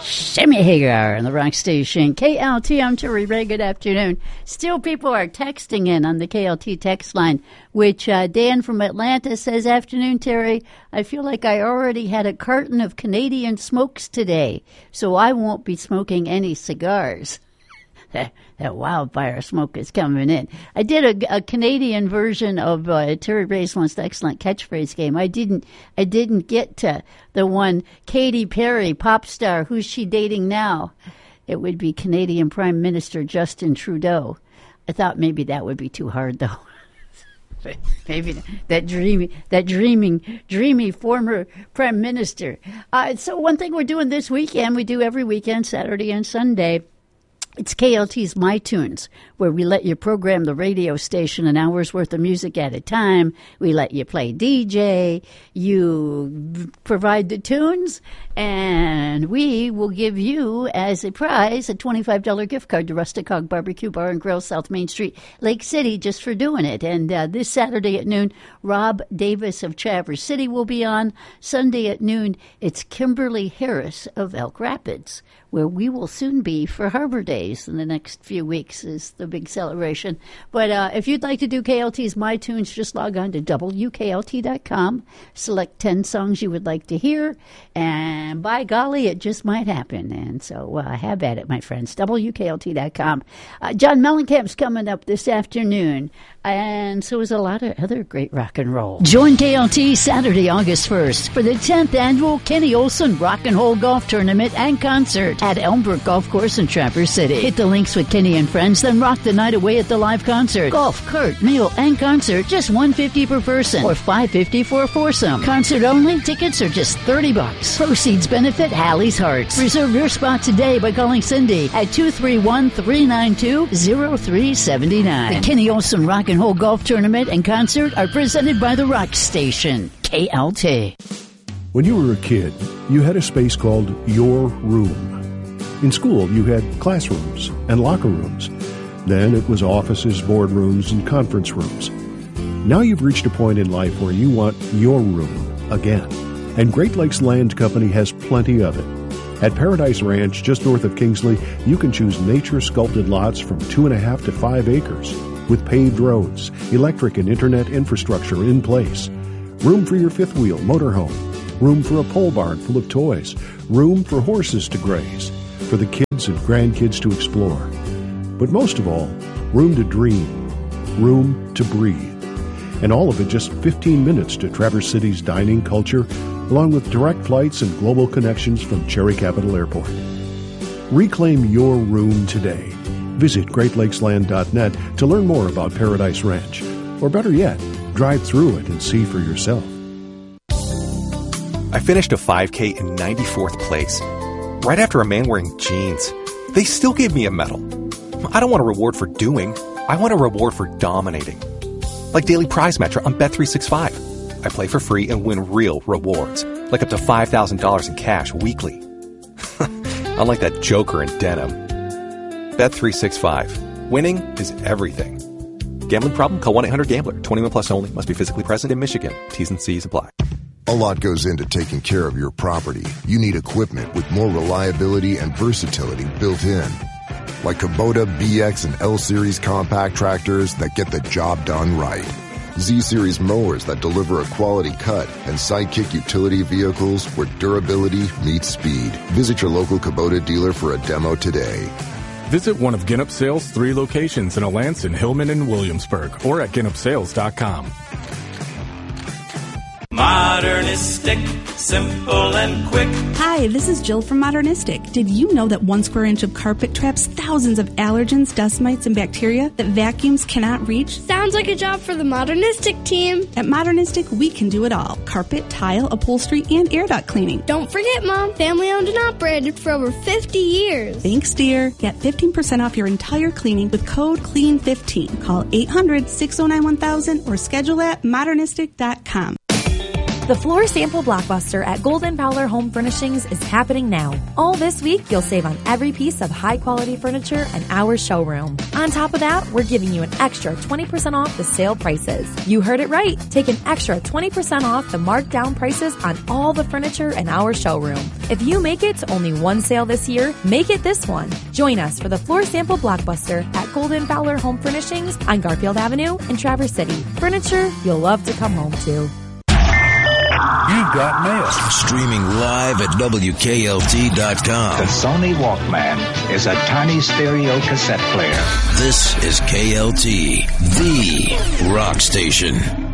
Sammy Hagar on the Rock Station. KLT, I'm Terry Ray. Good afternoon. Still people are texting in on the KLT text line, which Dan from Atlanta says, afternoon, Terry. I feel like I already had a carton of Canadian smokes today, so I won't be smoking any cigars. That wildfire smoke is coming in. I did a Canadian version of Terry Ray's most excellent catchphrase game. I didn't get to the one, Katy Perry, pop star, who's she dating now? It would be Canadian Prime Minister Justin Trudeau. I thought maybe that would be too hard, though. Maybe that dreamy former prime minister. So one thing we're doing this weekend, we do every weekend, Saturday and Sunday. It's KLT's My Tunes, where we let you program the radio station an hour's worth of music at a time. We let you play DJ. You provide the tunes, and we will give you, as a prize, a $25 gift card to Rustic Hog Barbecue Bar and Grill, South Main Street, Lake City, just for doing it. And this Saturday at noon, Rob Davis of Traverse City will be on. Sunday at noon, it's Kimberly Harris of Elk Rapids, where we will soon be for Harbor Days. In the next few weeks is the big celebration. But if you'd like to do KLT's My Tunes, just log on to WKLT.com, select 10 songs you would like to hear, and by golly, it just might happen. And so have at it, my friends, WKLT.com. John Mellencamp's coming up this afternoon, and so is a lot of other great rock and roll. Join KLT Saturday, August 1st for the 10th annual Kenny Olson Rock and Roll Golf Tournament and Concert at Elmbrook Golf Course in Traverse City. Hit the links with Kenny and friends, then rock the night away at the live concert. Golf, cart, meal, and concert, just $150 per person or $550 for a foursome. Concert only, tickets are just $30. Proceeds benefit Hallie's Hearts. Reserve your spot today by calling Cindy at 231-392-0379. The Kenny Olson Rock and Roll Golf Tournament and Concert are presented by the Rock Station, KLT. When you were a kid, you had a space called your room. In school, you had classrooms and locker rooms. Then it was offices, boardrooms, and conference rooms. Now you've reached a point in life where you want your room again. And Great Lakes Land Company has plenty of it. At Paradise Ranch, just north of Kingsley, you can choose nature-sculpted lots from 2.5 to 5 acres with paved roads, electric and internet infrastructure in place. Room for your fifth wheel motorhome. Room for a pole barn full of toys. Room for horses to graze. For the kids and grandkids to explore. But most of all, room to dream, room to breathe. And all of it just 15 minutes to Traverse City's dining culture, along with direct flights and global connections from Cherry Capital Airport. Reclaim your room today. Visit GreatLakesLand.net to learn more about Paradise Ranch. Or better yet, drive through it and see for yourself. I finished a 5K in 94th place. Right after a man wearing jeans. They still gave me a medal. I don't want a reward for doing. I want a reward for dominating. Like Daily Prize Match on Bet365. I play for free and win real rewards, like up to $5,000 in cash weekly. Unlike that joker in denim. Bet365. Winning is everything. Gambling problem? Call 1-800-GAMBLER. 21 plus only. Must be physically present in Michigan. T's and C's apply. A lot goes into taking care of your property. You need equipment with more reliability and versatility built in. Like Kubota BX and L-Series compact tractors that get the job done right. Z-Series mowers that deliver a quality cut, and Sidekick utility vehicles where durability meets speed. Visit your local Kubota dealer for a demo today. Visit one of Ginup Sales' 3 locations in Alanson, Hillman, and Williamsburg, or at GinupSales.com. Modernistic, simple and quick. Hi, this is Jill from Modernistic. Did you know that 1 square inch of carpet traps thousands of allergens, dust mites, and bacteria that vacuums cannot reach? Sounds like a job for the Modernistic team. At Modernistic, we can do it all. Carpet, tile, upholstery, and air duct cleaning. Don't forget, Mom, family owned and operated for over 50 years. Thanks, dear. Get 15% off your entire cleaning with code CLEAN15. Call 800-609-1000 or schedule at modernistic.com. The floor sample blockbuster at Golden Fowler Home Furnishings is happening now. All this week, you'll save on every piece of high-quality furniture in our showroom. On top of that, we're giving you an extra 20% off the sale prices. You heard it right. Take an extra 20% off the marked down prices on all the furniture in our showroom. If you make it to only one sale this year, make it this one. Join us for the floor sample blockbuster at Golden Fowler Home Furnishings on Garfield Avenue in Traverse City. Furniture you'll love to come home to. You've got mail. Streaming live at WKLT.com. The Sony Walkman is a tiny stereo cassette player. This is KLT, the rock station.